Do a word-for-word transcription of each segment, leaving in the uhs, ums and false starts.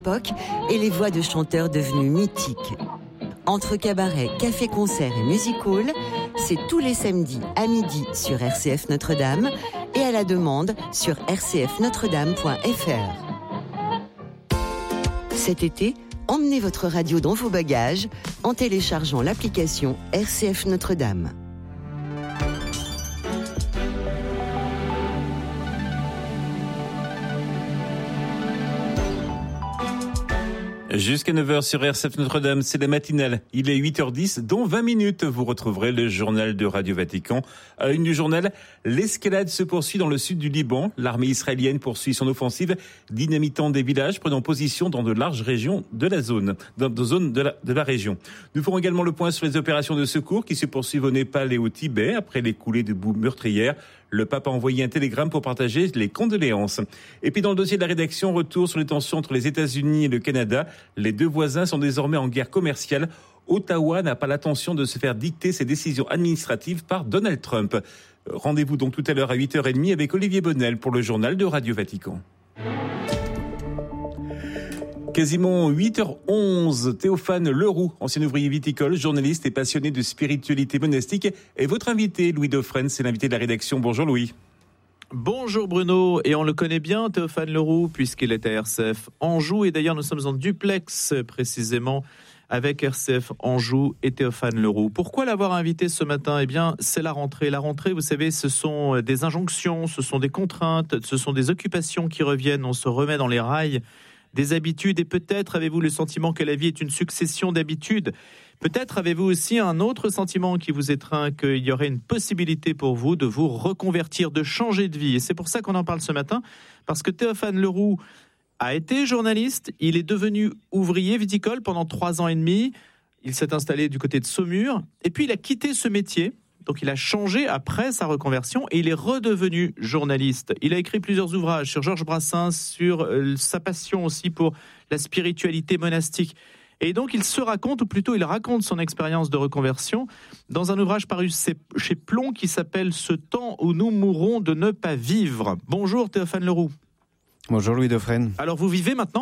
époque et les voix de chanteurs devenus mythiques. Entre cabaret, café-concert et music-hall, c'est tous les samedis à midi sur R C F Notre-Dame et à la demande sur r c f notre dame point f r. Cet été, emmenez votre radio dans vos bagages en téléchargeant l'application R C F Notre-Dame. Jusqu'à neuf heures sur R C F Notre-Dame, c'est la matinale. Il est huit heures dix, dans vingt minutes, vous retrouverez le journal de Radio Vatican. À la une du journal, l'escalade se poursuit dans le sud du Liban. L'armée israélienne poursuit son offensive, dynamitant des villages, prenant position dans de larges régions de la zone, dans de zones de la, de la région. Nous ferons également le point sur les opérations de secours qui se poursuivent au Népal et au Tibet après les coulées de boue meurtrières. Le pape a envoyé un télégramme pour partager les condoléances. Et puis dans le dossier de la rédaction, retour sur les tensions entre les États-Unis et le Canada. Les deux voisins sont désormais en guerre commerciale. Ottawa n'a pas l'intention de se faire dicter ses décisions administratives par Donald Trump. Rendez-vous donc tout à l'heure à huit heures trente avec Olivier Bonnel pour le journal de Radio Vatican. Quasiment huit heures onze, Théophane Leroux, ancien ouvrier viticole, journaliste et passionné de spiritualité monastique, est votre invité. Louis Dauphren, c'est l'invité de la rédaction. Bonjour Louis. Bonjour Bruno, et on le connaît bien Théophane Leroux puisqu'il est à R C F Anjou, et d'ailleurs nous sommes en duplex précisément avec R C F Anjou et Théophane Leroux. Pourquoi l'avoir invité ce matin ? Eh bien, c'est la rentrée. La rentrée, vous savez, ce sont des injonctions, ce sont des contraintes, ce sont des occupations qui reviennent, on se remet dans les rails des habitudes, et peut-être avez-vous le sentiment que la vie est une succession d'habitudes. Peut-être avez-vous aussi un autre sentiment qui vous étreint, qu'il y aurait une possibilité pour vous de vous reconvertir, de changer de vie. Et c'est pour ça qu'on en parle ce matin, parce que Théophane Leroux a été journaliste, il est devenu ouvrier viticole pendant trois ans et demi, il s'est installé du côté de Saumur, et puis il a quitté ce métier. Donc il a changé après sa reconversion et il est redevenu journaliste. Il a écrit plusieurs ouvrages sur Georges Brassens, sur euh, sa passion aussi pour la spiritualité monastique. Et donc il se raconte, ou plutôt il raconte son expérience de reconversion dans un ouvrage paru chez Plomb qui s'appelle « Ce temps où nous mourrons de ne pas vivre ». Bonjour Théophane Leroux. Bonjour Louis Dauphren. Alors vous vivez maintenant ?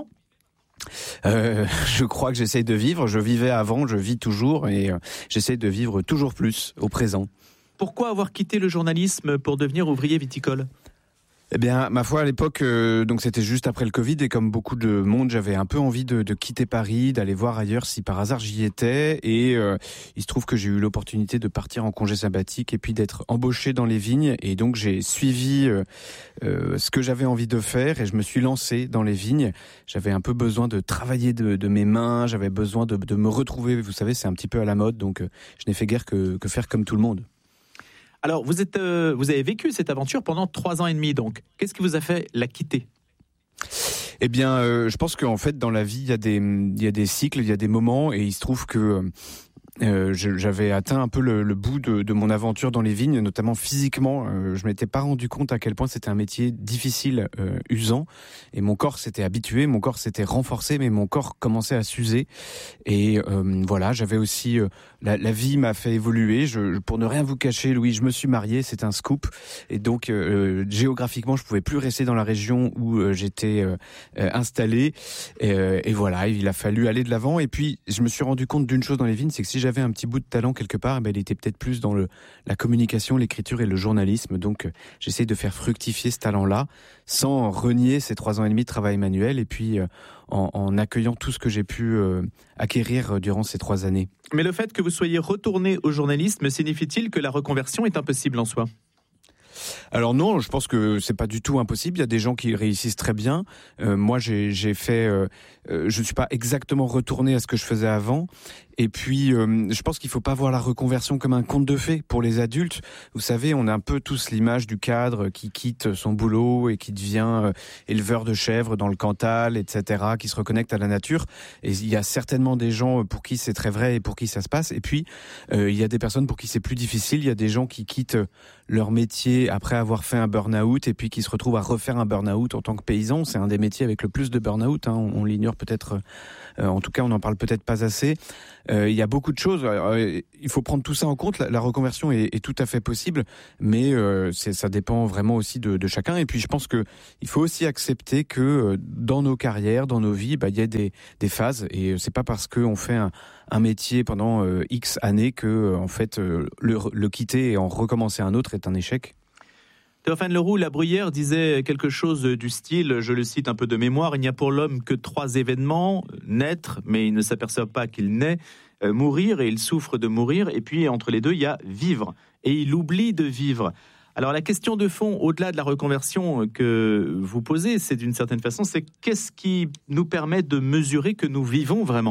Euh, je crois que j'essaye de vivre. Je vivais avant, je vis toujours, et euh, j'essaye de vivre toujours plus au présent. Pourquoi avoir quitté le journalisme pour devenir ouvrier viticole ? Eh bien, ma foi, à l'époque, euh, donc c'était juste après le Covid, et comme beaucoup de monde, j'avais un peu envie de, de quitter Paris, d'aller voir ailleurs si par hasard j'y étais, et euh, il se trouve que j'ai eu l'opportunité de partir en congé sabbatique et puis d'être embauché dans les vignes, et donc j'ai suivi euh, euh, ce que j'avais envie de faire, et je me suis lancé dans les vignes. J'avais un peu besoin de travailler de, de mes mains, j'avais besoin de, de me retrouver, vous savez, c'est un petit peu à la mode, donc euh, je n'ai fait guère que, que faire comme tout le monde. Alors, vous êtes, euh, vous avez vécu cette aventure pendant trois ans et demi, donc. Qu'est-ce qui vous a fait la quitter ? Eh bien, euh, je pense qu'en fait, dans la vie, il y a des, il y a des cycles, il y a des moments, et il se trouve que euh, je, j'avais atteint un peu le, le bout de, de mon aventure dans les vignes, notamment physiquement. Euh, je m'étais pas rendu compte à quel point c'était un métier difficile, euh, usant, et mon corps s'était habitué, mon corps s'était renforcé, mais mon corps commençait à s'user. Et euh, voilà, j'avais aussi euh, la, la vie m'a fait évoluer. Je, pour ne rien vous cacher, Louis, je me suis marié, c'est un scoop, et donc euh, géographiquement, je pouvais plus rester dans la région où euh, j'étais euh, installé. Et, euh, et voilà, il a fallu aller de l'avant. Et puis, je me suis rendu compte d'une chose dans les vignes, c'est que si j'avais un petit bout de talent quelque part, ben, il était peut-être plus dans le, la communication, l'écriture et le journalisme. Donc, euh, j'essaye de faire fructifier ce talent-là, sans renier ces trois ans et demi de travail manuel, et puis euh, en, en accueillant tout ce que j'ai pu euh, acquérir durant ces trois années. Mais le fait que vous soyez retourné au journalisme signifie-t-il que la reconversion est impossible en soi ? Alors non, je pense que c'est pas du tout impossible. Il y a des gens qui réussissent très bien. Euh, moi, j'ai, j'ai fait, euh, euh, je suis pas exactement retourné à ce que je faisais avant. Et puis, euh, je pense qu'il faut pas voir la reconversion comme un conte de fées pour les adultes. Vous savez, on a un peu tous l'image du cadre qui quitte son boulot et qui devient euh, éleveur de chèvres dans le Cantal, et cetera, qui se reconnecte à la nature. Et il y a certainement des gens pour qui c'est très vrai et pour qui ça se passe. Et puis, euh, il y a des personnes pour qui c'est plus difficile. Il y a des gens qui quittent leur métier après avoir fait un burn-out et puis qui se retrouvent à refaire un burn-out en tant que paysan. C'est un des métiers avec le plus de burn-out, hein. on, on l'ignore peut-être, euh, en tout cas on n'en parle peut-être pas assez. Euh, il y a beaucoup de choses, euh, il faut prendre tout ça en compte, la, la reconversion est, est tout à fait possible, mais euh, c'est, ça dépend vraiment aussi de, de chacun. Et puis je pense que il faut aussi accepter que euh, dans nos carrières, dans nos vies, bah, il y a des, des phases, et c'est pas parce qu'on fait un, un métier pendant euh, X années que euh, en fait euh, le, le quitter et en recommencer un autre est un échec. Théophane Leroux, La Bruyère disait quelque chose du style, je le cite un peu de mémoire, il n'y a pour l'homme que trois événements, naître, mais il ne s'aperçoit pas qu'il naît, euh, mourir, et il souffre de mourir, et puis entre les deux, il y a vivre, et il oublie de vivre. Alors la question de fond, au-delà de la reconversion que vous posez, c'est d'une certaine façon, c'est qu'est-ce qui nous permet de mesurer que nous vivons vraiment ?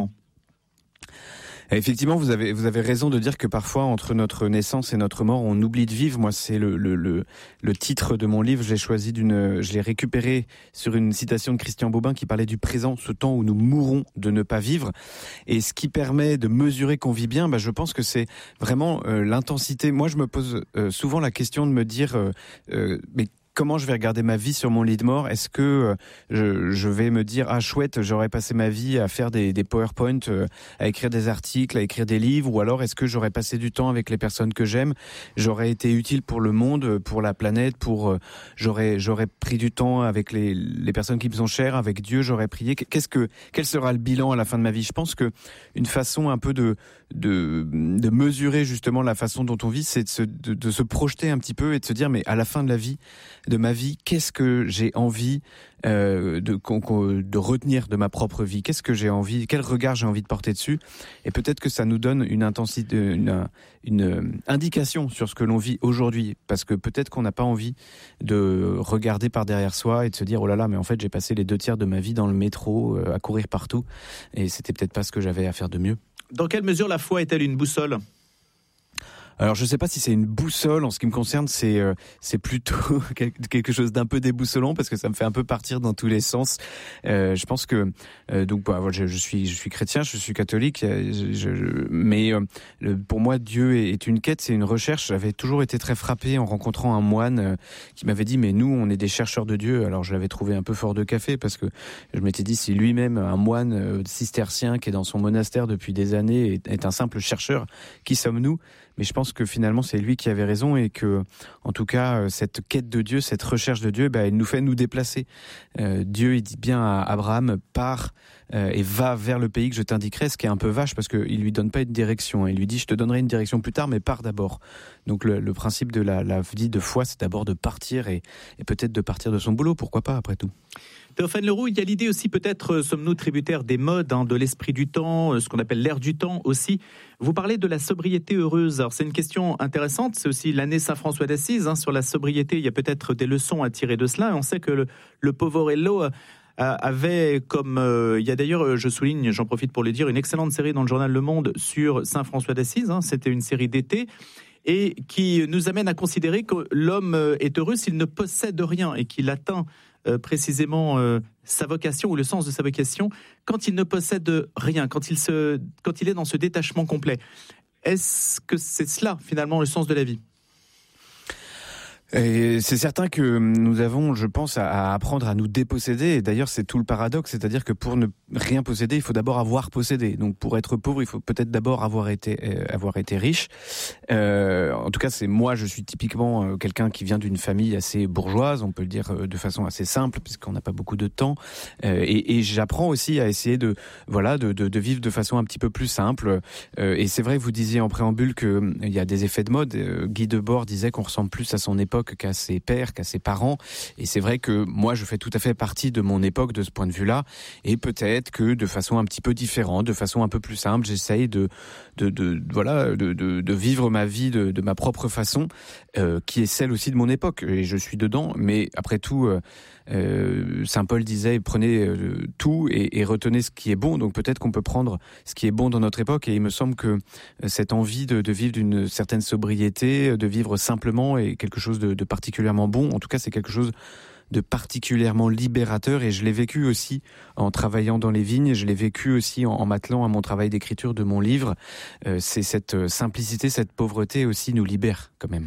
Effectivement, vous avez vous avez raison de dire que parfois entre notre naissance et notre mort, on oublie de vivre. Moi, c'est le le le, le titre de mon livre. Je l'ai choisi d'une, je l'ai récupéré sur une citation de Christian Bobin qui parlait du présent, ce temps où nous mourrons de ne pas vivre. Et ce qui permet de mesurer qu'on vit bien, bah, je pense que c'est vraiment euh, l'intensité. Moi, je me pose euh, souvent la question de me dire, euh, euh, mais comment je vais regarder ma vie sur mon lit de mort ? Est-ce que euh, je, je vais me dire « Ah chouette, j'aurais passé ma vie à faire des, des PowerPoint, euh, à écrire des articles, à écrire des livres » ou alors est-ce que j'aurais passé du temps avec les personnes que j'aime ? J'aurais été utile pour le monde, pour la planète, pour euh, j'aurais j'aurais pris du temps avec les, les personnes qui me sont chères, avec Dieu, j'aurais prié. Qu'est-ce que quel sera le bilan à la fin de ma vie ? Je pense que une façon un peu de de de mesurer justement la façon dont on vit, c'est de se de, de se projeter un petit peu et de se dire mais à la fin de la vie de ma vie, qu'est-ce que j'ai envie euh, de, de retenir de ma propre vie ? Qu'est-ce que j'ai envie, quel regard j'ai envie de porter dessus ? Et peut-être que ça nous donne une intensité, une, une indication sur ce que l'on vit aujourd'hui, parce que peut-être qu'on n'a pas envie de regarder par derrière soi et de se dire oh là là, mais en fait j'ai passé les deux tiers de ma vie dans le métro euh, à courir partout, et c'était peut-être pas ce que j'avais à faire de mieux. Dans quelle mesure la foi est-elle une boussole ? Alors je sais pas si c'est une boussole, en ce qui me concerne c'est euh, c'est plutôt quelque chose d'un peu déboussolant parce que ça me fait un peu partir dans tous les sens. Euh, je pense que euh, donc bah, je, je suis je suis chrétien, je suis catholique, je, je, mais euh, le, pour moi Dieu est, est une quête, c'est une recherche. J'avais toujours été très frappé en rencontrant un moine euh, qui m'avait dit mais nous on est des chercheurs de Dieu. Alors je l'avais trouvé un peu fort de café parce que je m'étais dit si lui-même un moine euh, cistercien qui est dans son monastère depuis des années est, est un simple chercheur, qui sommes-nous ? Mais je pense que finalement c'est lui qui avait raison et que, en tout cas, cette quête de Dieu, cette recherche de Dieu, bah, elle nous fait nous déplacer. Euh, Dieu, il dit bien à Abraham, pars euh, et va vers le pays que je t'indiquerai, ce qui est un peu vache parce qu'il lui donne pas une direction. Il lui dit, je te donnerai une direction plus tard, mais pars d'abord. Donc le, le principe de la, la vie de foi, c'est d'abord de partir et, et peut-être de partir de son boulot, pourquoi pas après tout. Théophane Leroux, il y a l'idée aussi peut-être, sommes-nous tributaires des modes, hein, de l'esprit du temps, ce qu'on appelle l'air du temps aussi. Vous parlez de la sobriété heureuse. Alors c'est une question intéressante, c'est aussi l'année Saint-François d'Assise, hein, sur la sobriété, il y a peut-être des leçons à tirer de cela. On sait que le, le Poverello avait comme, euh, il y a d'ailleurs, je souligne, j'en profite pour le dire, une excellente série dans le journal Le Monde sur Saint-François d'Assise, hein, c'était une série d'été, et qui nous amène à considérer que l'homme est heureux s'il ne possède rien et qu'il atteint Euh, précisément euh, sa vocation ou le sens de sa vocation quand il ne possède rien, quand il, se, quand il est dans ce détachement complet. Est-ce que c'est cela finalement le sens de la vie ? Et c'est certain que nous avons, je pense, à, à apprendre à nous déposséder. Et d'ailleurs, c'est tout le paradoxe, c'est-à-dire que pour ne rien posséder, il faut d'abord avoir possédé. Donc, pour être pauvre, il faut peut-être d'abord avoir été euh, avoir été riche. Euh, en tout cas, c'est moi, je suis typiquement euh, quelqu'un qui vient d'une famille assez bourgeoise, on peut le dire euh, de façon assez simple, puisqu'on n'a pas beaucoup de temps. Euh, et, et j'apprends aussi à essayer de voilà de, de, de vivre de façon un petit peu plus simple. Euh, et c'est vrai que vous disiez en préambule que euh, il y a des effets de mode. Euh, Guy Debord disait qu'on ressemble plus à son époque qu'à ses pères, qu'à ses parents. Et c'est vrai que moi, je fais tout à fait partie de mon époque de ce point de vue-là. Et peut-être que de façon un petit peu différente, de façon un peu plus simple, j'essaye de, de, de, voilà, de, de, de vivre ma vie de, de ma propre façon, euh, qui est celle aussi de mon époque. Et je suis dedans. Mais après tout, euh, euh, Saint Paul disait, prenez euh, tout et, et retenez ce qui est bon. Donc peut-être qu'on peut prendre ce qui est bon dans notre époque. Et il me semble que euh, cette envie de, de vivre d'une certaine sobriété, de vivre simplement, est quelque chose de, de particulièrement bon. En tout cas, c'est quelque chose de particulièrement libérateur, et je l'ai vécu aussi en travaillant dans les vignes, je l'ai vécu aussi en, en m'attelant à mon travail d'écriture de mon livre. Euh, c'est cette simplicité, cette pauvreté aussi nous libère quand même.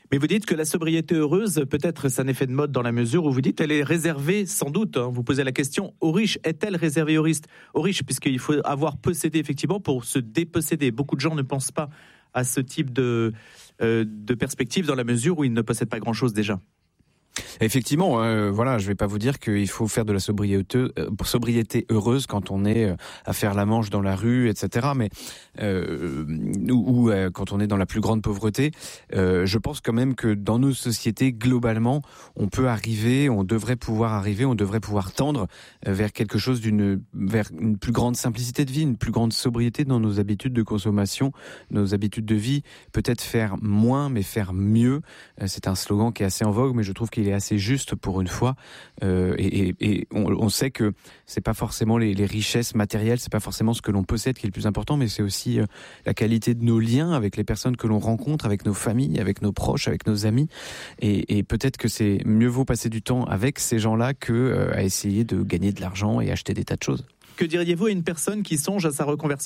Mais vous dites que la sobriété heureuse, peut-être c'est un effet de mode dans la mesure où vous dites elle est réservée, sans doute, hein, vous posez la question, aux riches. Est-elle réservée aux riches, aux riches puisqu'il faut avoir possédé effectivement pour se déposséder. Beaucoup de gens ne pensent pas à ce type de, euh, de perspective dans la mesure où ils ne possèdent pas grand-chose déjà. Effectivement, euh, voilà, je vais pas vous dire qu'il faut faire de la sobriété, euh, sobriété heureuse quand on est euh, à faire la manche dans la rue, et cetera. Mais euh, ou, ou euh, quand on est dans la plus grande pauvreté, euh, je pense quand même que dans nos sociétés globalement, on peut arriver, on devrait pouvoir arriver, on devrait pouvoir tendre euh, vers quelque chose d'une, vers une plus grande simplicité de vie, une plus grande sobriété dans nos habitudes de consommation, nos habitudes de vie. Peut-être faire moins, mais faire mieux. Euh, c'est un slogan qui est assez en vogue, mais je trouve qu'il est assez juste pour une fois, euh, et, et, et on, on sait que c'est pas forcément les, les richesses matérielles, c'est pas forcément ce que l'on possède qui est le plus important, mais c'est aussi euh, la qualité de nos liens avec les personnes que l'on rencontre, avec nos familles, avec nos proches, avec nos amis, et, et peut-être que c'est mieux vaut passer du temps avec ces gens-là que euh, à essayer de gagner de l'argent et acheter des tas de choses. Que diriez-vous à une personne qui songe à sa reconversion ?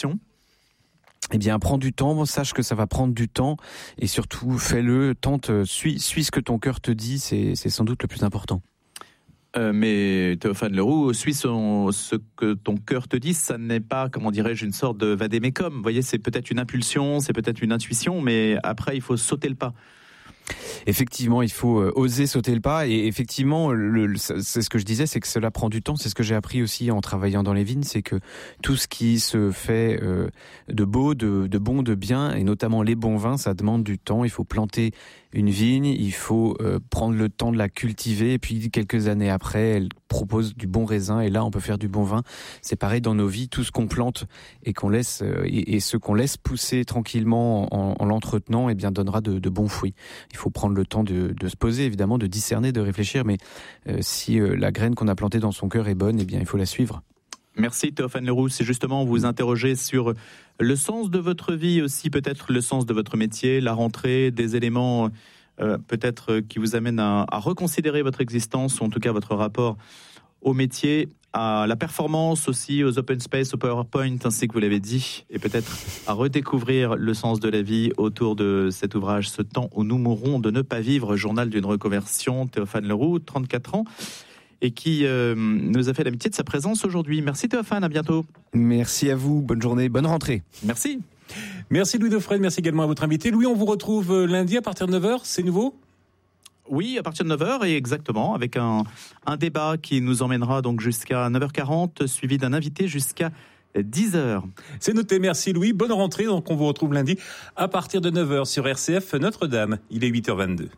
Eh bien, prends du temps, sache que ça va prendre du temps, et surtout, fais-le, tente, suis, suis ce que ton cœur te dit, c'est, c'est sans doute le plus important. Euh, mais Théophane Leroux, suis son, ce que ton cœur te dit, ça n'est pas, comment dirais-je, une sorte de vadémécum. Vous voyez, c'est peut-être une impulsion, c'est peut-être une intuition, mais après, il faut sauter le pas. Effectivement, il faut euh, oser sauter le pas, et effectivement, le, le, c'est ce que je disais, c'est que cela prend du temps. C'est ce que j'ai appris aussi en travaillant dans les vignes, c'est que tout ce qui se fait euh, de beau, de, de bon, de bien, et notamment les bons vins, ça demande du temps. Il faut planter une vigne, il faut euh, prendre le temps de la cultiver, et puis quelques années après, elle propose du bon raisin, et là, on peut faire du bon vin. C'est pareil dans nos vies, tout ce qu'on plante et qu'on laisse euh, et, et ce qu'on laisse pousser tranquillement en, en l'entretenant, eh bien, donnera de, de bons fruits. Il faut prendre le temps de, de se poser, évidemment, de discerner, de réfléchir, mais euh, si euh, la graine qu'on a plantée dans son cœur est bonne, eh bien, il faut la suivre. Merci Théophane Leroux. C'est justement vous interroger sur le sens de votre vie, aussi peut-être le sens de votre métier, la rentrée, des éléments euh, peut-être qui vous amènent à, à reconsidérer votre existence, ou en tout cas votre rapport au métier, à la performance aussi, aux open space, au PowerPoint, ainsi que vous l'avez dit, et peut-être à redécouvrir le sens de la vie autour de cet ouvrage, Ce temps où nous mourrons de ne pas vivre, journal d'une reconversion. Théophane Leroux, trente-quatre ans, et qui euh, nous a fait l'amitié de sa présence aujourd'hui. Merci Théophane, à bientôt. Merci à vous, bonne journée, bonne rentrée. Merci. Merci Louis Dauphren, merci également à votre invité. Louis, on vous retrouve lundi à partir de neuf heures, c'est nouveau ? Oui, à partir de neuf heures, et exactement, avec un, un débat qui nous emmènera donc jusqu'à neuf heures quarante, suivi d'un invité jusqu'à dix heures. C'est noté, merci Louis, bonne rentrée, donc on vous retrouve lundi à partir de neuf heures sur R C F Notre-Dame. Il est huit heures vingt-deux.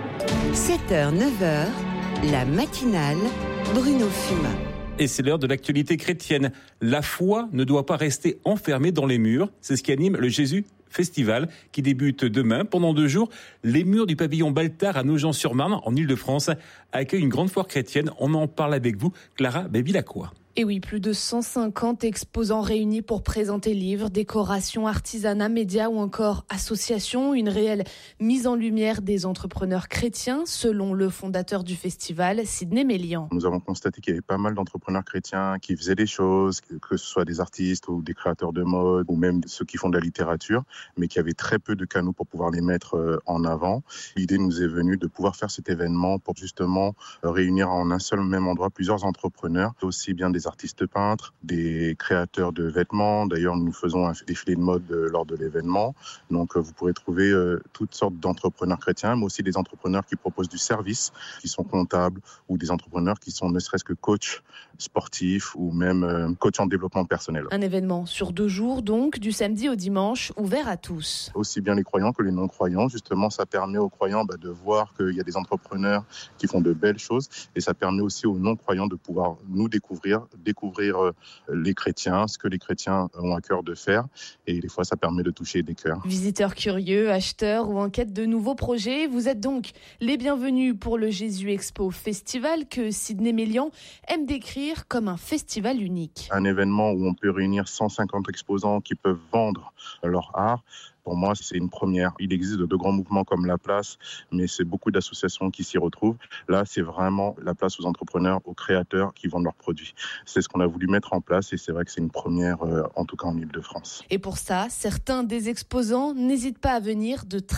sept heures, neuf heures, la matinale, Bruno Fumat. Et c'est l'heure de l'actualité chrétienne. La foi ne doit pas rester enfermée dans les murs. C'est ce qui anime le Jésus Festival qui débute demain. Pendant deux jours, les murs du pavillon Baltard à Nogent-sur-Marne, en Ile-de-France, accueillent une grande foire chrétienne. On en parle avec vous, Clara Baby-Lacroix. Et oui, plus de cent cinquante exposants réunis pour présenter livres, décorations, artisanat, médias ou encore associations. Une réelle mise en lumière des entrepreneurs chrétiens, selon le fondateur du festival, Sidney Mélian. Nous avons constaté qu'il y avait pas mal d'entrepreneurs chrétiens qui faisaient des choses, que ce soit des artistes ou des créateurs de mode ou même ceux qui font de la littérature, mais qui avaient très peu de canaux pour pouvoir les mettre en avant. L'idée nous est venue de pouvoir faire cet événement pour justement réunir en un seul même endroit plusieurs entrepreneurs, aussi bien des artistes peintres, des créateurs de vêtements. D'ailleurs, nous faisons un défilé de mode lors de l'événement. Donc, vous pourrez trouver euh, toutes sortes d'entrepreneurs chrétiens, mais aussi des entrepreneurs qui proposent du service, qui sont comptables, ou des entrepreneurs qui sont ne serait-ce que coachs sportifs ou même euh, coachs en développement personnel. Un événement sur deux jours, donc, du samedi au dimanche, ouvert à tous. Aussi bien les croyants que les non-croyants. Justement, ça permet aux croyants bah, de voir qu'il y a des entrepreneurs qui font de belles choses, et ça permet aussi aux non-croyants de pouvoir nous découvrir découvrir les chrétiens, ce que les chrétiens ont à cœur de faire, et des fois ça permet de toucher des cœurs. Visiteurs curieux, acheteurs ou en quête de nouveaux projets, vous êtes donc les bienvenus pour le Jésus Expo Festival que Sidney Mélian aime décrire comme un festival unique. Un événement où on peut réunir cent cinquante exposants qui peuvent vendre leur art. Pour moi, c'est une première. Il existe de, de grands mouvements comme La Place, mais c'est beaucoup d'associations qui s'y retrouvent. Là, c'est vraiment la place aux entrepreneurs, aux créateurs qui vendent leurs produits. C'est ce qu'on a voulu mettre en place, et c'est vrai que c'est une première, euh, en tout cas en Ile-de-France. Et pour ça, certains des exposants n'hésitent pas à venir de très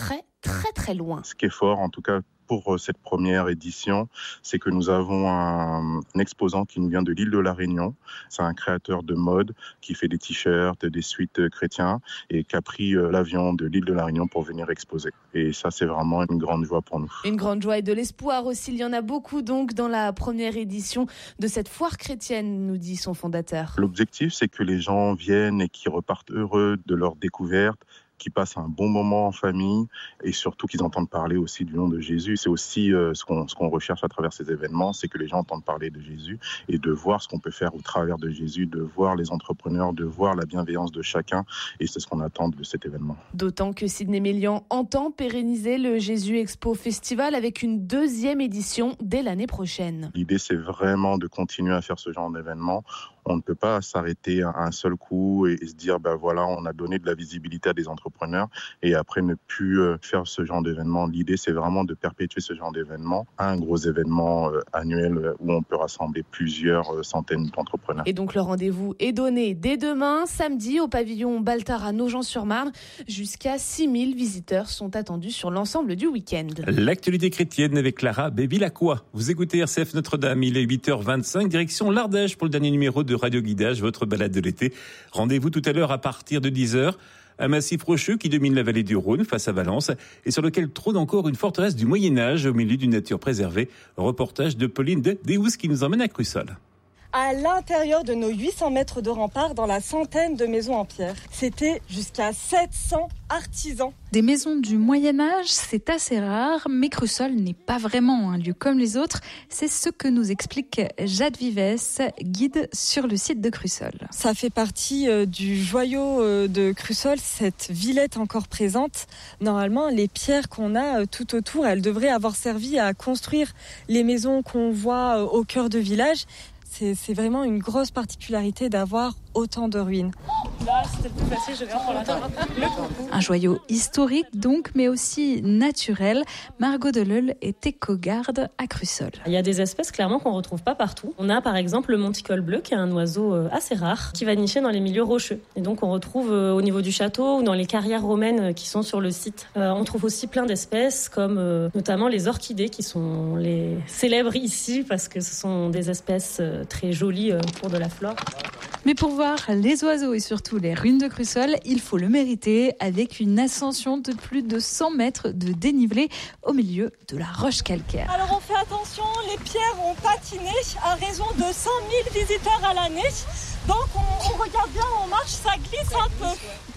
très très loin. Ce qui est fort, en tout cas pour cette première édition, c'est que nous avons un, un exposant qui nous vient de l'île de la Réunion. C'est un créateur de mode qui fait des t-shirts, des suites chrétiens et qui a pris l'avion de l'île de la Réunion pour venir exposer. Et ça, c'est vraiment une grande joie pour nous. Une grande joie et de l'espoir aussi. Il y en a beaucoup donc dans la première édition de cette foire chrétienne, nous dit son fondateur. L'objectif, c'est que les gens viennent et qu'ils repartent heureux de leur découverte, qui passent un bon moment en famille et surtout qu'ils entendent parler aussi du nom de Jésus. C'est aussi euh, ce qu'on, ce qu'on recherche à travers ces événements, c'est que les gens entendent parler de Jésus et de voir ce qu'on peut faire au travers de Jésus, de voir les entrepreneurs, de voir la bienveillance de chacun et c'est ce qu'on attend de cet événement. D'autant que Sidney Mélian entend pérenniser le Jésus Expo Festival avec une deuxième édition dès l'année prochaine. L'idée, c'est vraiment de continuer à faire ce genre d'événement. On ne peut pas s'arrêter à un seul coup et se dire, ben voilà, on a donné de la visibilité à des entrepreneurs et après ne plus faire ce genre d'événement. L'idée, c'est vraiment de perpétuer ce genre d'événement à un gros événement annuel où on peut rassembler plusieurs centaines d'entrepreneurs. Et donc, le rendez-vous est donné dès demain, samedi, au pavillon Baltard à Nogent-sur-Marne. Jusqu'à six mille visiteurs sont attendus sur l'ensemble du week-end. L'actualité chrétienne avec Clara Bévilacqua. Vous écoutez R C F Notre-Dame, il est huit heures vingt-cinq, direction l'Ardèche pour le dernier numéro de Radio Guidage, votre balade de l'été. Rendez-vous tout à l'heure à partir de dix heures. Un massif rocheux qui domine la vallée du Rhône face à Valence et sur lequel trône encore une forteresse du Moyen-Âge au milieu d'une nature préservée. Reportage de Pauline de Deus qui nous emmène à Crussol. À l'intérieur de nos huit cents mètres de rempart, dans la centaine de maisons en pierre. C'était jusqu'à sept cents artisans. Des maisons du Moyen-Âge, c'est assez rare, mais Crussol n'est pas vraiment un lieu comme les autres. C'est ce que nous explique Jade Vives, guide sur le site de Crussol. Ça fait partie euh, du joyau euh, de Crussol, cette villette encore présente. Normalement, les pierres qu'on a euh, tout autour, elles devraient avoir servi à construire les maisons qu'on voit euh, au cœur de village. C'est, c'est vraiment une grosse particularité d'avoir autant de ruines. Là, c'était le plus facile, je viens pour la table. Un joyau historique donc, mais aussi naturel. Margot Deleuil est éco-garde à Crussol. Il y a des espèces clairement qu'on ne retrouve pas partout. On a par exemple le monticole bleu, qui est un oiseau assez rare, qui va nicher dans les milieux rocheux. Et donc on retrouve au niveau du château ou dans les carrières romaines qui sont sur le site. Euh, on trouve aussi plein d'espèces, comme euh, notamment les orchidées, qui sont les célèbres ici, parce que ce sont des espèces très jolies pour de la flore. Mais pour voir les oiseaux et surtout les ruines de Crussol, il faut le mériter avec une ascension de plus de cent mètres de dénivelé au milieu de la roche calcaire. Alors on fait attention, les pierres ont patiné à raison de cent mille visiteurs à l'année. Donc on, on regarde bien, on marche, ça glisse un peu.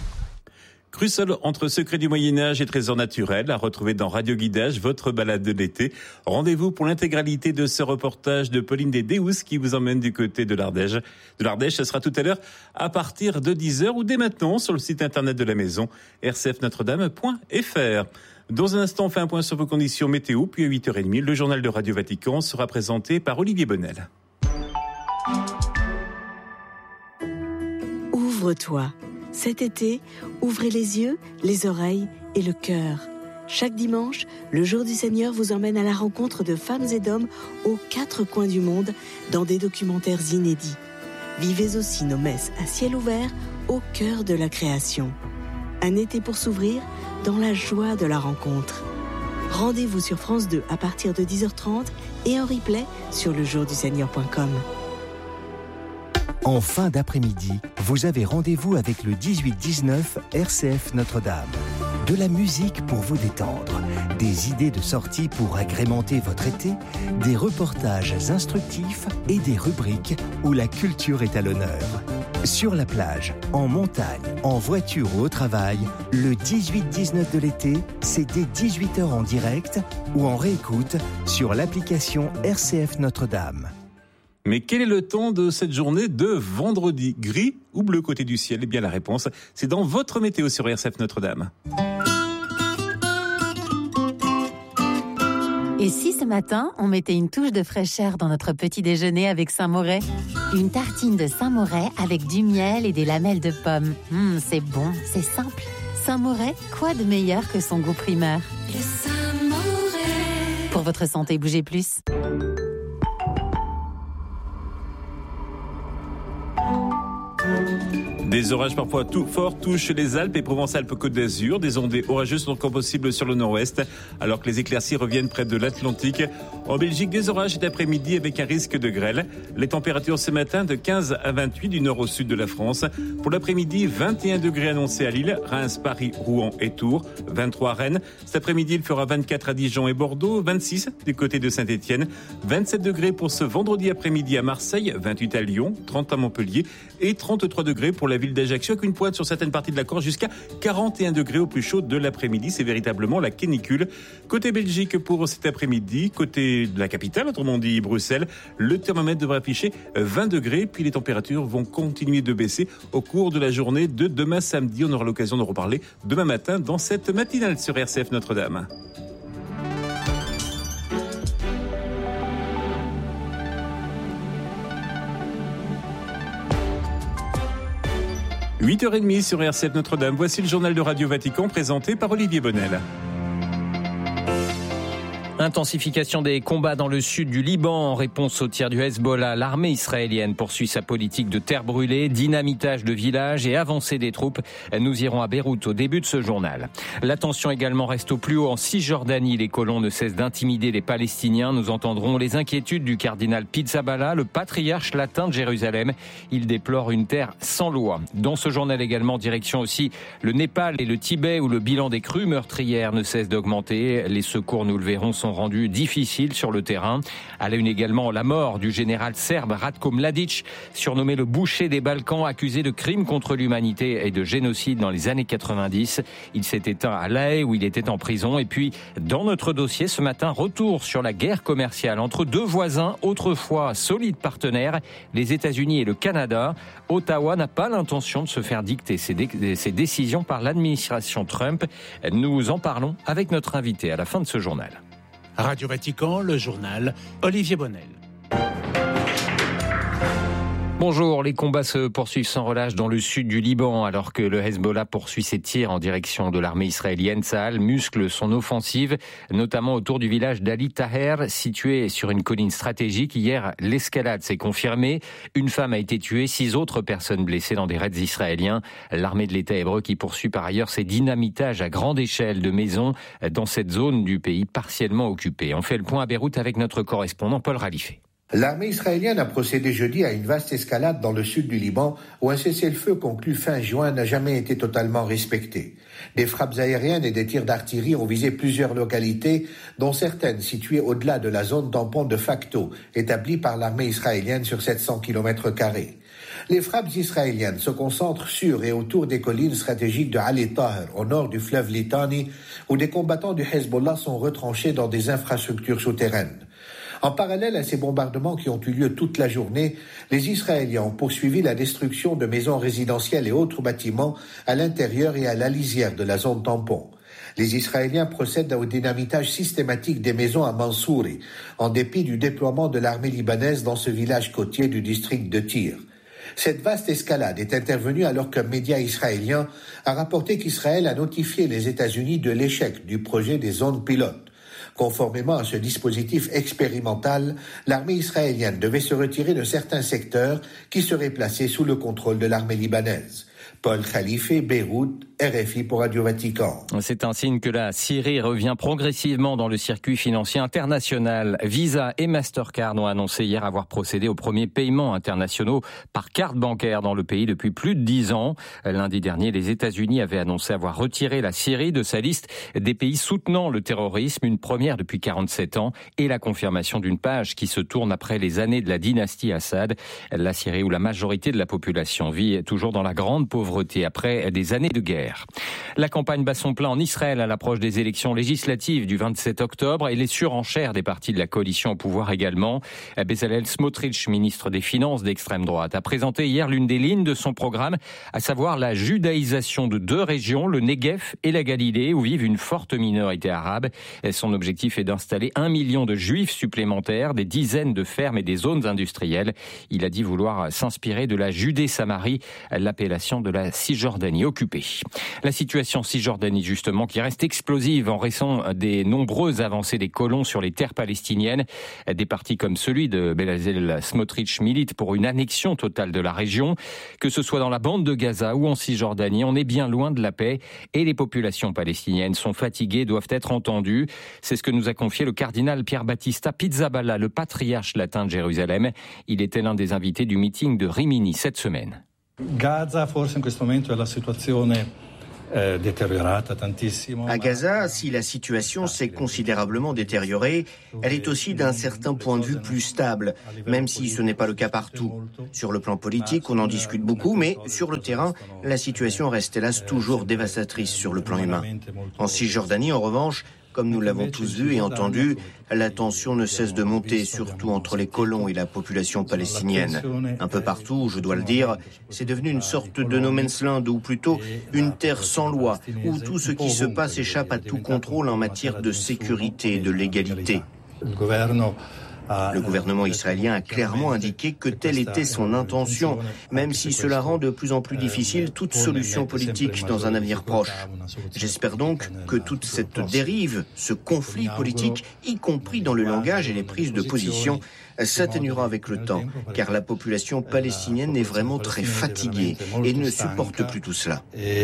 Crussol, entre secrets du Moyen-Âge et trésors naturels, à retrouver dans Radio Guidage, votre balade de l'été. Rendez-vous pour l'intégralité de ce reportage de Pauline de Deus qui vous emmène du côté de l'Ardèche. De l'Ardèche, ce sera tout à l'heure à partir de dix heures ou dès maintenant sur le site internet de la maison, r c f notre dame point f r. Dans un instant, on fait un point sur vos conditions météo, puis à huit heures trente, le journal de Radio Vatican sera présenté par Olivier Bonnel. Ouvre-toi. Cet été, ouvrez les yeux, les oreilles et le cœur. Chaque dimanche, le Jour du Seigneur vous emmène à la rencontre de femmes et d'hommes aux quatre coins du monde dans des documentaires inédits. Vivez aussi nos messes à ciel ouvert au cœur de la création. Un été pour s'ouvrir dans la joie de la rencontre. Rendez-vous sur France deux à partir de dix heures trente et en replay sur le jour du seigneur point com. En fin d'après-midi, vous avez rendez-vous avec le dix-huit dix-neuf R C F Notre-Dame. De la musique pour vous détendre, des idées de sortie pour agrémenter votre été, des reportages instructifs et des rubriques où la culture est à l'honneur. Sur la plage, en montagne, en voiture ou au travail, le dix-huit dix-neuf de l'été, c'est dès dix-huit heures en direct ou en réécoute sur l'application R C F Notre-Dame. Mais quel est le temps de cette journée de vendredi? Gris ou bleu côté du ciel? Eh bien la réponse, c'est dans votre météo sur R C F Notre-Dame. Et si ce matin, on mettait une touche de fraîcheur dans notre petit déjeuner avec Saint-Moret? Une tartine de Saint-Moret avec du miel et des lamelles de pommes. Mmh, c'est bon, c'est simple. Saint-Moret, quoi de meilleur que son goût primeur? Le Saint-Moret. Pour votre santé, bougez plus. Des orages parfois tout forts touchent les Alpes et Provence-Alpes-Côte d'Azur. Des ondées orageuses sont encore possibles sur le nord-ouest, alors que les éclaircies reviennent près de l'Atlantique. En Belgique, des orages cet après-midi avec un risque de grêle. Les températures ce matin de quinze à vingt-huit du nord au sud de la France. Pour l'après-midi, vingt et un degrés annoncés à Lille, Reims, Paris, Rouen et Tours. vingt-trois à Rennes. Cet après-midi, il fera vingt-quatre à Dijon et Bordeaux. vingt-six du côté de Saint-Étienne. vingt-sept degrés pour ce vendredi après-midi à Marseille. vingt-huit à Lyon. trente à Montpellier. Et trente-trois degrés pour la ville d'Ajaccio, avec une pointe sur certaines parties de la Corse jusqu'à quarante et un degrés au plus chaud de l'après-midi. C'est véritablement la canicule. Côté Belgique pour cet après-midi, côté de la capitale, autrement dit Bruxelles, le thermomètre devrait afficher vingt degrés, puis les températures vont continuer de baisser au cours de la journée de demain samedi. On aura l'occasion de reparler demain matin dans cette matinale sur R C F Notre-Dame. huit heures trente sur R C F Notre-Dame. Voici le journal de Radio Vatican présenté par Olivier Bonnel. Intensification des combats dans le sud du Liban en réponse au tir du Hezbollah. L'armée israélienne poursuit sa politique de terre brûlée, dynamitage de villages et avancée des troupes. Nous irons à Beyrouth au début de ce journal. La tension également reste au plus haut en Cisjordanie. Les colons ne cessent d'intimider les Palestiniens. Nous entendrons les inquiétudes du cardinal Pizzaballa, le patriarche latin de Jérusalem. Il déplore une terre sans loi. Dans ce journal également, direction aussi le Népal et le Tibet où le bilan des crues meurtrières ne cesse d'augmenter. Les secours, nous le verrons, sont rendus difficiles sur le terrain. À la une également, la mort du général serbe Ratko Mladic, surnommé le boucher des Balkans, accusé de crimes contre l'humanité et de génocide dans les années quatre-vingt-dix. Il s'est éteint à La Haye où il était en prison. Et puis, dans notre dossier ce matin, retour sur la guerre commerciale entre deux voisins, autrefois solides partenaires, les États-Unis et le Canada. Ottawa n'a pas l'intention de se faire dicter ses, dé- ses décisions par l'administration Trump. Nous en parlons avec notre invité à la fin de ce journal. Radio Vatican, le journal, Olivier Bonnel. Bonjour, les combats se poursuivent sans relâche dans le sud du Liban alors que le Hezbollah poursuit ses tirs en direction de l'armée israélienne. Tsahal muscle son offensive, notamment autour du village d'Ali Taher, situé sur une colline stratégique. Hier, l'escalade s'est confirmée. Une femme a été tuée, six autres personnes blessées dans des raids israéliens. L'armée de l'État hébreu qui poursuit par ailleurs ses dynamitages à grande échelle de maisons dans cette zone du pays partiellement occupée. On fait le point à Beyrouth avec notre correspondant Paul Ralifé. L'armée israélienne a procédé jeudi à une vaste escalade dans le sud du Liban où un cessez-le-feu conclu fin juin n'a jamais été totalement respecté. Des frappes aériennes et des tirs d'artillerie ont visé plusieurs localités, dont certaines situées au-delà de la zone tampon de facto établie par l'armée israélienne sur sept cents kilomètres carrés. Les frappes israéliennes se concentrent sur et autour des collines stratégiques de Ali Taher, au nord du fleuve Litani, où des combattants du Hezbollah sont retranchés dans des infrastructures souterraines. En parallèle à ces bombardements qui ont eu lieu toute la journée, les Israéliens ont poursuivi la destruction de maisons résidentielles et autres bâtiments à l'intérieur et à la lisière de la zone tampon. Les Israéliens procèdent au dynamitage systématique des maisons à Mansouri, en dépit du déploiement de l'armée libanaise dans ce village côtier du district de Tyr. Cette vaste escalade est intervenue alors qu'un média israélien a rapporté qu'Israël a notifié les États-Unis de l'échec du projet des zones pilotes. Conformément à ce dispositif expérimental, l'armée israélienne devait se retirer de certains secteurs qui seraient placés sous le contrôle de l'armée libanaise. Paul Khalife, Beyrouth, R F I pour Radio Vatican. C'est un signe que la Syrie revient progressivement dans le circuit financier international. Visa et Mastercard ont annoncé hier avoir procédé aux premiers paiements internationaux par carte bancaire dans le pays depuis plus de dix ans. Lundi dernier, les États-Unis avaient annoncé avoir retiré la Syrie de sa liste des pays soutenant le terrorisme, une première depuis quarante-sept ans, et la confirmation d'une page qui se tourne après les années de la dynastie Assad. La Syrie où la majorité de la population vit toujours dans la grande pauvreté après des années de guerre. La campagne bat son plein en Israël à l'approche des élections législatives du vingt-sept octobre et les surenchères des partis de la coalition au pouvoir également. Bezalel Smotrich, ministre des Finances d'extrême droite, a présenté hier l'une des lignes de son programme, à savoir la judaïsation de deux régions, le Negev et la Galilée, où vivent une forte minorité arabe. Son objectif est d'installer un million de juifs supplémentaires, des dizaines de fermes et des zones industrielles. Il a dit vouloir s'inspirer de la Judée-Samarie, l'appellation de la Cisjordanie occupée. La situation en Cisjordanie, justement, qui reste explosive en raison des nombreuses avancées des colons sur les terres palestiniennes. Des partis comme celui de Bezalel Smotrich militent pour une annexion totale de la région. Que ce soit dans la bande de Gaza ou en Cisjordanie, on est bien loin de la paix et les populations palestiniennes sont fatiguées, doivent être entendues. C'est ce que nous a confié le cardinal Pier Battista Pizzaballa, le patriarche latin de Jérusalem. Il était l'un des invités du meeting de Rimini cette semaine. Gaza, forse in questo momento è la situazione À Gaza, si la situation s'est considérablement détériorée, elle est aussi d'un certain point de vue plus stable, même si ce n'est pas le cas partout. Sur le plan politique, on en discute beaucoup, mais sur le terrain, la situation reste hélas toujours dévastatrice sur le plan humain. En Cisjordanie, en revanche, comme nous l'avons tous vu et entendu, la tension ne cesse de monter, surtout entre les colons et la population palestinienne. Un peu partout, je dois le dire, c'est devenu une sorte de no man's land, ou plutôt une terre sans loi, où tout ce qui se passe échappe à tout contrôle en matière de sécurité et de légalité. Le gouvernement israélien a clairement indiqué que telle était son intention, même si cela rend de plus en plus difficile toute solution politique dans un avenir proche. J'espère donc que toute cette dérive, ce conflit politique, y compris dans le langage et les prises de position, s'atténuera avec le temps, car la population palestinienne est vraiment très fatiguée et ne supporte plus tout cela.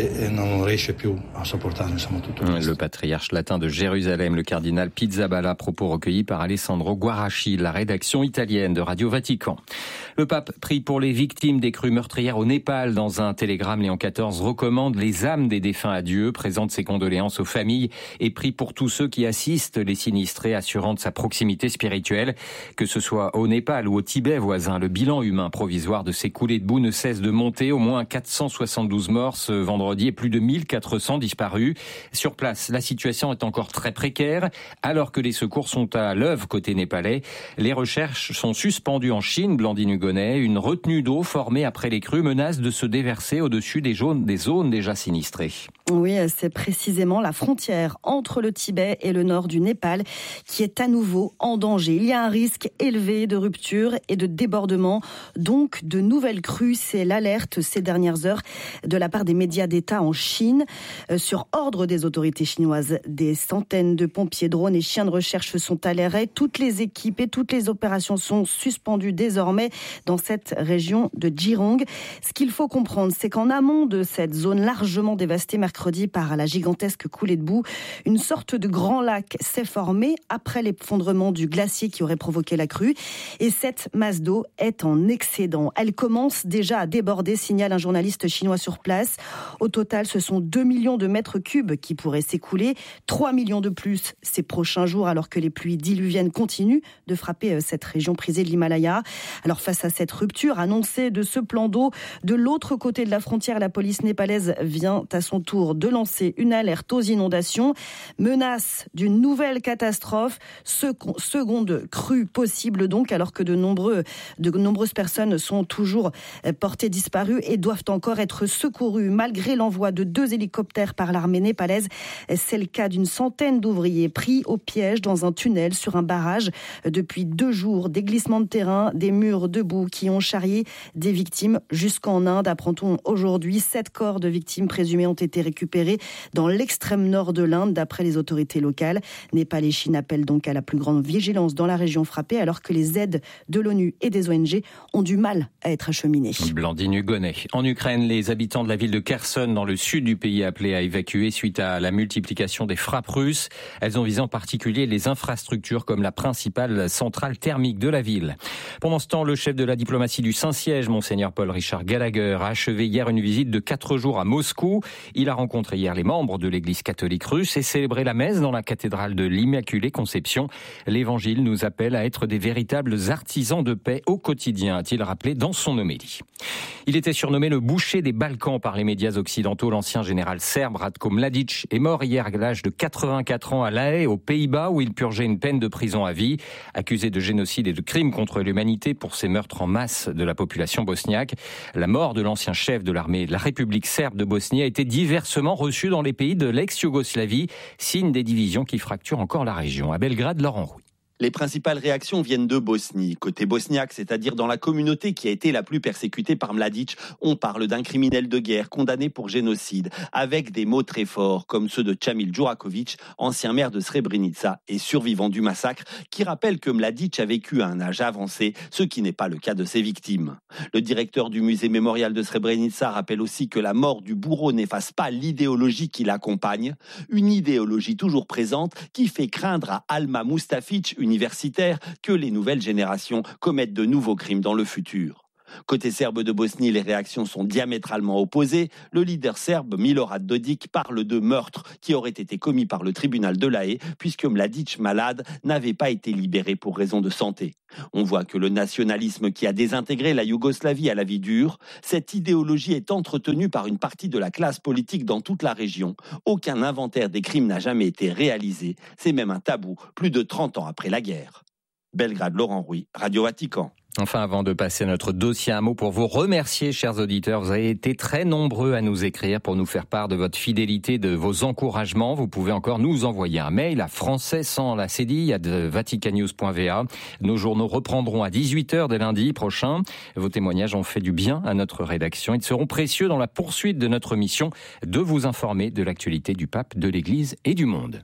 Le patriarche latin de Jérusalem, le cardinal Pizzaballa, propos recueillis par Alessandro Guarasci, la rédaction italienne de Radio Vatican. Le pape prie pour les victimes des crues meurtrières au Népal. Dans un télégramme, Léon quatorze recommande les âmes des défunts à Dieu, présente ses condoléances aux familles et prie pour tous ceux qui assistent les sinistrés, assurant de sa proximité spirituelle. Que ce soit au Népal ou au Tibet voisin, le bilan humain provisoire de ces coulées de boue ne cesse de monter. Au moins quatre cent soixante-douze morts ce vendredi et plus de mille quatre cents disparus. Sur place, la situation est encore très précaire. Alors que les secours sont à l'œuvre côté népalais, les recherches sont suspendues en Chine, Blandine Hugonnet. Une retenue d'eau formée après les crues menace de se déverser au-dessus des, jaunes, des zones déjà sinistrées. Oui, c'est précisément la frontière entre le Tibet et le nord du Népal qui est à nouveau en danger. Il y a un risque élevé de rupture et de débordement, donc de nouvelles crues. C'est l'alerte ces dernières heures de la part des médias d'État en Chine. Sur ordre des autorités chinoises, des centaines de pompiers, drones et chiens de recherche sont à l'arrêt. Toutes les équipes et toutes les opérations sont suspendues désormais dans cette région de Jirong. Ce qu'il faut comprendre, c'est qu'en amont de cette zone largement dévastée mercredi par la gigantesque coulée de boue, une sorte de grand lac s'est formé après l'effondrement du glacier qui aurait provoqué la crue. Et cette masse d'eau est en excédent. Elle commence déjà à déborder, signale un journaliste chinois sur place. Au total, ce sont deux millions de mètres cubes qui pourraient s'écouler, trois millions de plus ces prochains jours, alors que les pluies diluviennes continuent de frapper cette région prisée de l'Himalaya. Alors face à cette rupture annoncée de ce plan d'eau, de l'autre côté de la frontière, la police népalaise vient à son tour de lancer une alerte aux inondations. Menace d'une nouvelle catastrophe, seconde crue possible donc, alors que de, nombreux, de nombreuses personnes sont toujours portées disparues et doivent encore être secourues malgré l'envoi de deux hélicoptères par l'armée népalaise. C'est le cas d'une centaine d'ouvriers pris au piège dans un tunnel sur un barrage depuis deux jours. Des glissements de terrain, des murs de boue qui ont charrié des victimes jusqu'en Inde. Apprend-on aujourd'hui, sept corps de victimes présumées ont été récupérés dans l'extrême nord de l'Inde, d'après les autorités locales. Népal et Chine appellent donc à la plus grande vigilance dans la région frappée, alors que les aides de l'ONU et des O N G ont du mal à être acheminées. Blandine Hugonnet. En Ukraine, les habitants de la ville de Kherson, dans le sud du pays, appelés à évacuer suite à la multiplication des frappes russes. Elles ont visé en particulier les infrastructures comme la principale centrale thermique de la ville. Pendant ce temps, le chef de la diplomatie du Saint-Siège, Monseigneur Paul-Richard Gallagher, a achevé hier une visite de quatre jours à Moscou. Il a rencontré hier les membres de l'Église catholique russe et célébré la messe dans la cathédrale de l'Immaculée Conception. L'Évangile nous appelle à être des véritables artisans de paix au quotidien, a-t-il rappelé dans son homélie. Il était surnommé le boucher des Balkans par les médias occidentaux. L'ancien général serbe Ratko Mladic est mort hier à l'âge de quatre-vingt-quatre ans à La Haye, aux Pays-Bas, où il purgeait une peine de prison à vie. Accusé de génocide et de crimes contre l'humanité pour ses meurtres en masse de la population bosniaque. La mort de l'ancien chef de l'armée de la République serbe de Bosnie a été diversement reçue dans les pays de l'ex-Yougoslavie, signe des divisions qui fracturent encore la région. À Belgrade, Laurent Rouy. Les principales réactions viennent de Bosnie. Côté bosniaque, c'est-à-dire dans la communauté qui a été la plus persécutée par Mladic, on parle d'un criminel de guerre condamné pour génocide, avec des mots très forts, comme ceux de Chamil Djurakovic, ancien maire de Srebrenica et survivant du massacre, qui rappelle que Mladic a vécu à un âge avancé, ce qui n'est pas le cas de ses victimes. Le directeur du musée mémorial de Srebrenica rappelle aussi que la mort du bourreau n'efface pas l'idéologie qui l'accompagne, une idéologie toujours présente qui fait craindre à Alma Mustafic, universitaire, que les nouvelles générations commettent de nouveaux crimes dans le futur. Côté serbe de Bosnie, les réactions sont diamétralement opposées. Le leader serbe Milorad Dodik parle de meurtre qui aurait été commis par le tribunal de La Haye puisque Mladic, malade, n'avait pas été libéré pour raison de santé. On voit que le nationalisme qui a désintégré la Yougoslavie à la vie dure, cette idéologie est entretenue par une partie de la classe politique dans toute la région. Aucun inventaire des crimes n'a jamais été réalisé. C'est même un tabou plus de trente ans après la guerre. Belgrade, Laurent Rouy, Radio Vatican. Enfin, avant de passer à notre dossier, un mot pour vous remercier, chers auditeurs. Vous avez été très nombreux à nous écrire pour nous faire part de votre fidélité, de vos encouragements. Vous pouvez encore nous envoyer un mail à français sans la cédille à vaticannews point v a. Nos journaux reprendront à dix-huit heures dès lundi prochain. Vos témoignages ont fait du bien à notre rédaction. Ils seront précieux dans la poursuite de notre mission de vous informer de l'actualité du pape, de l'Église et du monde.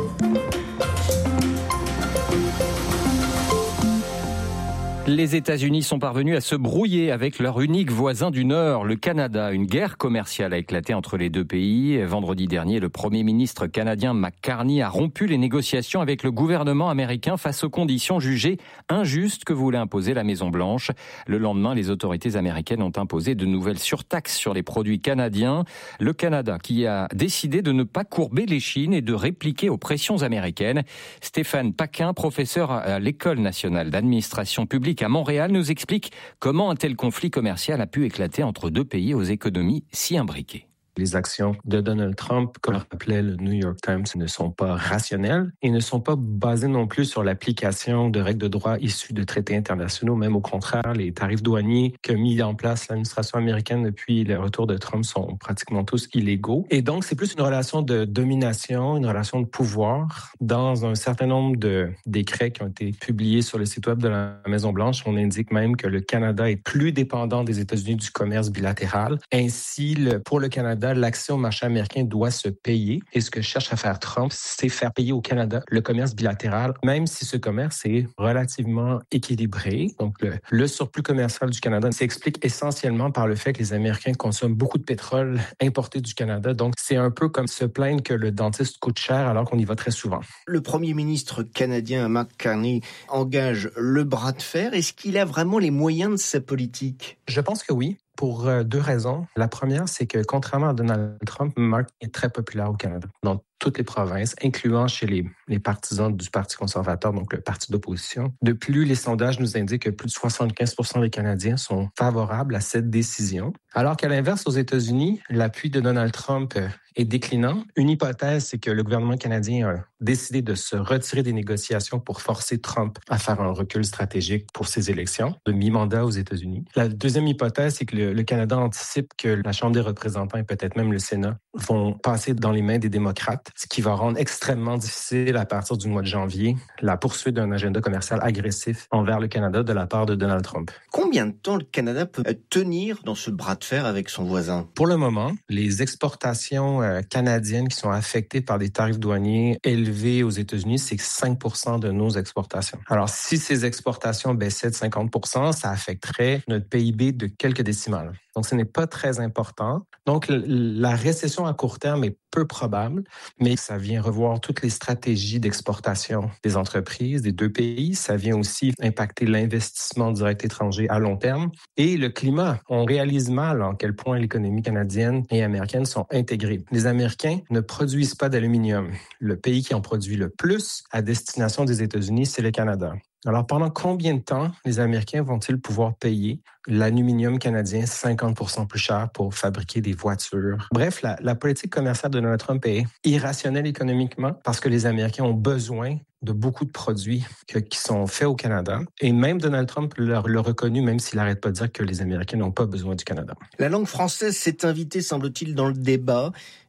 Les États-Unis sont parvenus à se brouiller avec leur unique voisin du Nord, le Canada. Une guerre commerciale a éclaté entre les deux pays. Vendredi dernier, le Premier ministre canadien Mark Carney a rompu les négociations avec le gouvernement américain face aux conditions jugées injustes que voulait imposer la Maison-Blanche. Le lendemain, les autorités américaines ont imposé de nouvelles surtaxes sur les produits canadiens. Le Canada qui a décidé de ne pas courber l'échine et de répliquer aux pressions américaines. Stéphane Paquin, professeur à l'École nationale d'administration publique à Montréal, nous explique comment un tel conflit commercial a pu éclater entre deux pays aux économies si imbriquées. Les actions de Donald Trump, comme rappelait le New York Times, ne sont pas rationnelles et ne sont pas basées non plus sur l'application de règles de droit issues de traités internationaux. Même au contraire, les tarifs douaniers qu'a mis en place l'administration américaine depuis le retour de Trump sont pratiquement tous illégaux. Et donc, c'est plus une relation de domination, une relation de pouvoir. Dans un certain nombre de décrets qui ont été publiés sur le site web de la Maison-Blanche, on indique même que le Canada est plus dépendant des États-Unis du commerce bilatéral. Ainsi, le, pour le Canada, l'accès au marché américain doit se payer. Et ce que cherche à faire Trump, c'est faire payer au Canada le commerce bilatéral, même si ce commerce est relativement équilibré. Donc, le, le surplus commercial du Canada s'explique essentiellement par le fait que les Américains consomment beaucoup de pétrole importé du Canada. Donc, c'est un peu comme se plaindre que le dentiste coûte cher alors qu'on y va très souvent. Le Premier ministre canadien Mark Carney engage le bras de fer. Est-ce qu'il a vraiment les moyens de sa politique? Je pense que oui. Pour deux raisons. La première, c'est que contrairement à Donald Trump, Mark est très populaire au Canada, dans toutes les provinces, incluant chez les, les partisans du Parti conservateur, donc le parti d'opposition. De plus, les sondages nous indiquent que plus de soixante-quinze pour cent des Canadiens sont favorables à cette décision. Alors qu'à l'inverse, aux États-Unis, l'appui de Donald Trump est déclinant. Une hypothèse, c'est que le gouvernement canadien a décidé de se retirer des négociations pour forcer Trump à faire un recul stratégique pour ses élections de mi-mandat aux États-Unis. La deuxième hypothèse, c'est que le, le Canada anticipe que la Chambre des représentants et peut-être même le Sénat vont passer dans les mains des démocrates, ce qui va rendre extrêmement difficile à partir du mois de janvier la poursuite d'un agenda commercial agressif envers le Canada de la part de Donald Trump. Combien de temps le Canada peut tenir dans ce bras de fer avec son voisin? Pour le moment, les exportations canadiennes qui sont affectées par des tarifs douaniers élevés aux États-Unis, c'est cinq pour cent de nos exportations. Alors, si ces exportations baissaient de cinquante pour cent, ça affecterait notre P I B de quelques décimales. Donc, ce n'est pas très important. Donc, la récession à court terme est peu probable, mais ça vient revoir toutes les stratégies d'exportation des entreprises des deux pays. Ça vient aussi impacter l'investissement direct étranger à long terme. Et le climat, on réalise mal en quel point l'économie canadienne et américaine sont intégrées. Les Américains ne produisent pas d'aluminium. Le pays qui en produit le plus à destination des États-Unis, c'est le Canada. Alors, pendant combien de temps les Américains vont-ils pouvoir payer l'aluminium canadien cinquante pour cent plus cher pour fabriquer des voitures? Bref, la, la politique commerciale de Donald Trump est irrationnelle économiquement parce que les Américains ont besoin de beaucoup de produits que, qui sont faits au Canada. Et même Donald Trump l'a, l'a reconnu, même s'il n'arrête pas de dire que les Américains n'ont pas besoin du Canada. La langue française s'est invitée, semble-t-il, dans le débat.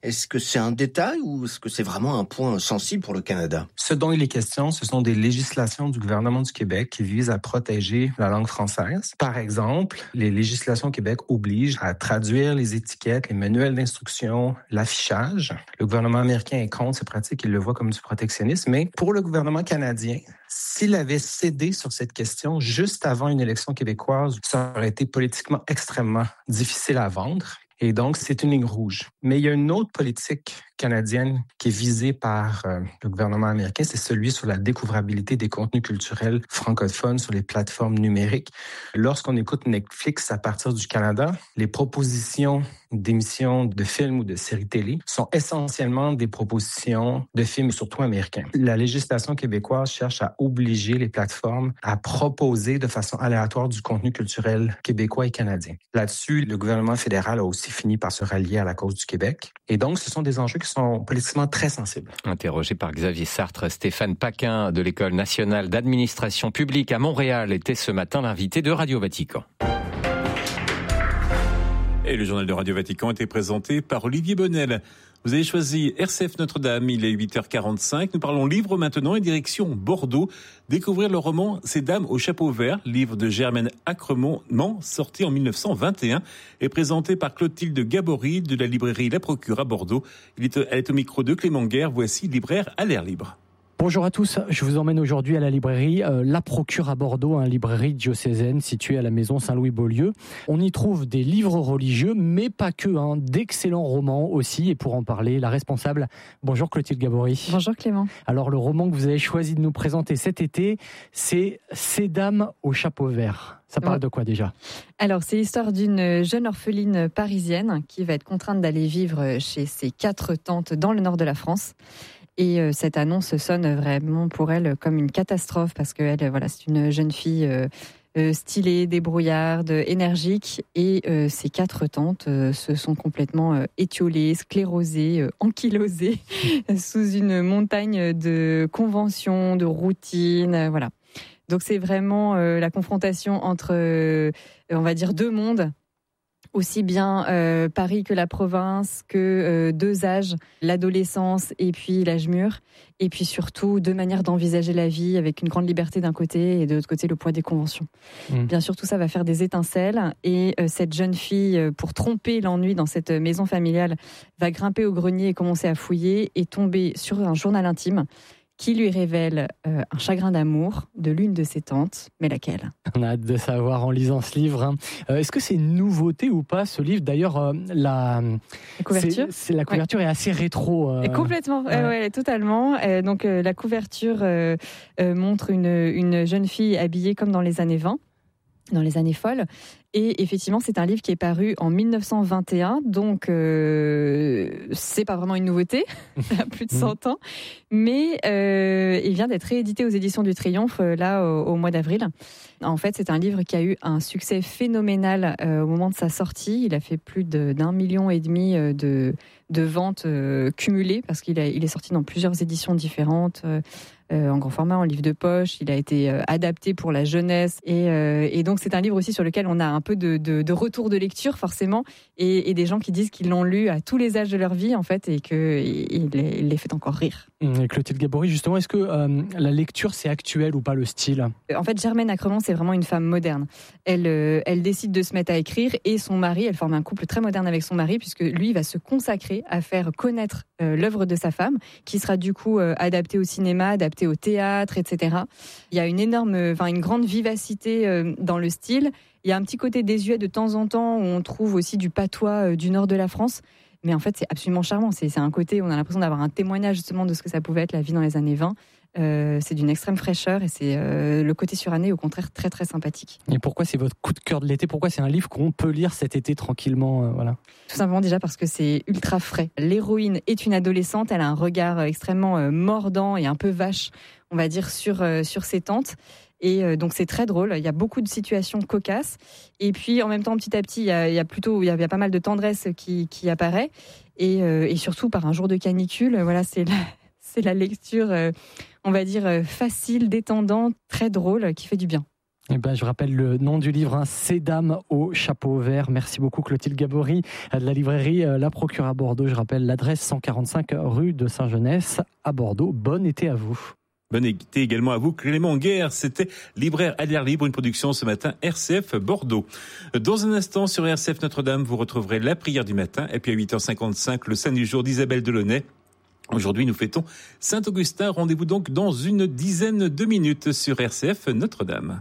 Est-ce que c'est un détail ou est-ce que c'est vraiment un point sensible pour le Canada? Ce dont il est question, ce sont des législations du gouvernement du Québec qui visent à protéger la langue française. Par exemple, les législations au Québec obligent à traduire les étiquettes, les manuels d'instruction, l'affichage. Le gouvernement américain est contre ces pratiques, il le voit comme du protectionnisme, mais pour le gouvernement canadien, s'il avait cédé sur cette question juste avant une élection québécoise, ça aurait été politiquement extrêmement difficile à vendre. Et donc, c'est une ligne rouge. Mais il y a une autre politique canadienne qui est visée par euh, le gouvernement américain, c'est celui sur la découvrabilité des contenus culturels francophones sur les plateformes numériques. Lorsqu'on écoute Netflix à partir du Canada, les propositions d'émissions de films ou de séries télé sont essentiellement des propositions de films, surtout américains. La législation québécoise cherche à obliger les plateformes à proposer de façon aléatoire du contenu culturel québécois et canadien. Là-dessus, le gouvernement fédéral a aussi fini par se rallier à la cause du Québec. Et donc, ce sont des enjeux qui sont politiquement très sensibles. Interrogé par Xavier Sartre, Stéphane Paquin de l'École nationale d'administration publique à Montréal était ce matin l'invité de Radio Vatican. Et le journal de Radio Vatican était présenté par Olivier Bonnel. Vous avez choisi R C F Notre-Dame, il est huit heures quarante-cinq. Nous parlons livre maintenant et direction Bordeaux. Découvrir le roman Ces dames au chapeau vert, livre de Germaine Acremont, sorti en mille neuf cent vingt et un, et présenté par Clotilde Gabory de la librairie La Procure à Bordeaux. Elle est, elle est au micro de Clément Guerre. Voici libraire à l'air libre. Bonjour à tous, je vous emmène aujourd'hui à la librairie euh, La Procure à Bordeaux, une librairie diocésaine située à la maison Saint-Louis-Beaulieu. On y trouve des livres religieux, mais pas que, hein, d'excellents romans aussi. Et pour en parler, la responsable, bonjour Clotilde Gabory. Bonjour Clément. Alors le roman que vous avez choisi de nous présenter cet été, c'est Ces dames au chapeau vert. Ça parle ouais. de quoi déjà ? Alors c'est l'histoire d'une jeune orpheline parisienne qui va être contrainte d'aller vivre chez ses quatre tantes dans le nord de la France. Et euh, cette annonce sonne vraiment pour elle comme une catastrophe parce que elle, voilà, c'est une jeune fille euh, euh, stylée, débrouillarde, énergique. Et euh, ses quatre tantes euh, se sont complètement euh, étiolées, sclérosées, euh, ankylosées sous une montagne de conventions, de routines. Euh, voilà. Donc c'est vraiment euh, la confrontation entre, euh, on va dire, deux mondes. Aussi bien euh, Paris que la province, que euh, deux âges, l'adolescence et puis l'âge mûr. Et puis surtout, deux manières d'envisager la vie avec une grande liberté d'un côté et de l'autre côté, le poids des conventions. Mmh. Bien sûr, tout ça va faire des étincelles. Et euh, cette jeune fille, euh, pour tromper l'ennui dans cette maison familiale, va grimper au grenier et commencer à fouiller et tomber sur un journal intime qui lui révèle euh, un chagrin d'amour de l'une de ses tantes, mais laquelle ? On a hâte de savoir en lisant ce livre. Hein. Euh, est-ce que c'est une nouveauté ou pas ce livre ? D'ailleurs, euh, la... la couverture, c'est, c'est, la couverture ouais. est assez rétro. Euh... Et complètement, ouais. Euh, ouais, totalement. Euh, donc euh, la couverture euh, euh, montre une, une jeune fille habillée comme dans les années vingt. Dans les années folles. Et effectivement, c'est un livre qui est paru en mille neuf cent vingt et un, donc euh, c'est pas vraiment une nouveauté, il y a plus de cent ans, mais euh, il vient d'être réédité aux éditions du Triomphe, là, au, au mois d'avril. En fait, c'est un livre qui a eu un succès phénoménal euh, au moment de sa sortie. Il a fait plus de, d'un million et demi de, de ventes euh, cumulées, parce qu'il a, il est sorti dans plusieurs éditions différentes, euh, Euh, en grand format, en livre de poche. Il a été euh, adapté pour la jeunesse. Et, euh, et donc, c'est un livre aussi sur lequel on a un peu de, de, de retour de lecture, forcément, et, et des gens qui disent qu'ils l'ont lu à tous les âges de leur vie, en fait, et qu'il les, les fait encore rire. Et Clotilde Gabory, justement, est-ce que euh, la lecture, c'est actuel ou pas, le style ? En fait, Germaine Acremont, c'est vraiment une femme moderne. Elle, euh, elle décide de se mettre à écrire, et son mari, elle forme un couple très moderne avec son mari, puisque lui va se consacrer à faire connaître euh, l'œuvre de sa femme, qui sera du coup euh, adaptée au cinéma, adaptée au théâtre, et cetera. Il y a une énorme, enfin une grande vivacité euh, dans le style. Il y a un petit côté désuet de temps en temps où on trouve aussi du patois euh, du nord de la France. Mais en fait, c'est absolument charmant. C'est, c'est un côté où on a l'impression d'avoir un témoignage justement de ce que ça pouvait être la vie dans les années vingt. Euh, c'est d'une extrême fraîcheur et c'est euh, le côté suranné, au contraire, très très sympathique. Et pourquoi c'est votre coup de cœur de l'été ? Pourquoi c'est un livre qu'on peut lire cet été tranquillement euh, voilà. Tout simplement déjà parce que c'est ultra frais. L'héroïne est une adolescente, elle a un regard extrêmement euh, mordant et un peu vache, on va dire, sur, euh, sur ses tantes. Et euh, donc c'est très drôle, il y a beaucoup de situations cocasses. Et puis en même temps, petit à petit, il y a, il y a plutôt, il y a, il y a pas mal de tendresse qui, qui apparaît. Et, euh, et surtout, par un jour de canicule, voilà, c'est la, c'est la lecture, euh, on va dire, facile, détendante, très drôle, qui fait du bien. Eh ben, je rappelle le nom du livre, hein, Ces dames au chapeau vert. Merci beaucoup Clotilde Gabory de la librairie La Procure à Bordeaux. Je rappelle l'adresse cent quarante-cinq rue de Saint-Genès à Bordeaux. Bon été à vous. Bon été également à vous, Clément Guerre. C'était Libraire à l'air libre, une production ce matin R C F Bordeaux. Dans un instant, sur R C F Notre-Dame, vous retrouverez la prière du matin. Et puis à huit heures cinquante-cinq, le saint du jour d'Isabelle Delaunay. Aujourd'hui, nous fêtons Saint-Augustin. Rendez-vous donc dans une dizaine de minutes sur R C F Notre-Dame.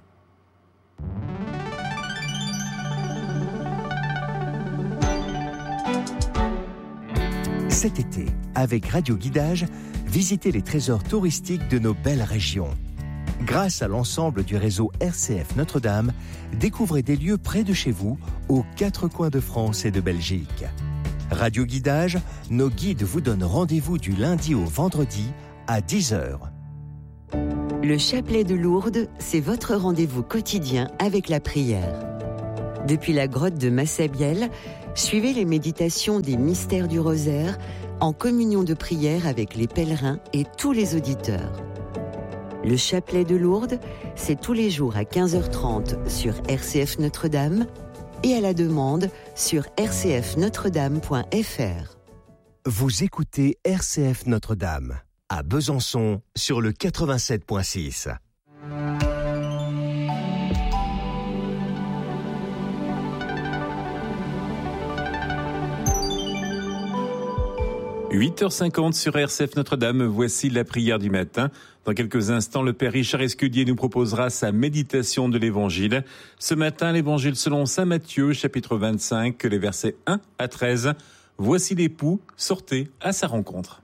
Cet été, avec Radio Guidage, visitez les trésors touristiques de nos belles régions. Grâce à l'ensemble du réseau R C F Notre-Dame, découvrez des lieux près de chez vous, aux quatre coins de France et de Belgique. Radio Guidage, nos guides vous donnent rendez-vous du lundi au vendredi à dix heures. Le chapelet de Lourdes, c'est votre rendez-vous quotidien avec la prière. Depuis la grotte de Massabielle, suivez les méditations des mystères du rosaire en communion de prière avec les pèlerins et tous les auditeurs. Le chapelet de Lourdes, c'est tous les jours à quinze heures trente sur R C F Notre-Dame et à la demande sur r c f notre dame point f r. Vous écoutez R C F Notre-Dame à Besançon sur le quatre-vingt-sept virgule six. huit heures cinquante sur R C F Notre-Dame, voici la prière du matin. Dans quelques instants, le Père Richard Escudier nous proposera sa méditation de l'Évangile. Ce matin, l'Évangile selon saint Matthieu, chapitre vingt-cinq, les versets un à treize. Voici l'époux, sortez à sa rencontre.